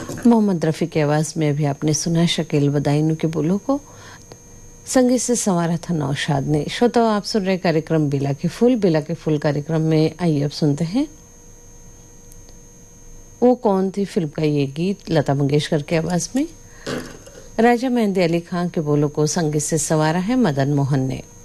मोहम्मद रफ़ी की आवाज़ में भी आपने सुना शकील बदायूं के बोलों को। संगीत से संवारा था नौशाद ने। श्रोताओ, आप सुन रहे कार्यक्रम बेला के फूल। बेला के फूल कार्यक्रम में आइए अब सुनते हैं वो कौन थी फिल्म का ये गीत लता मंगेशकर की आवाज़ में। राजा मेहंदी अली खान के बोलों को संगीत से संवारा है मदन मोहन ने।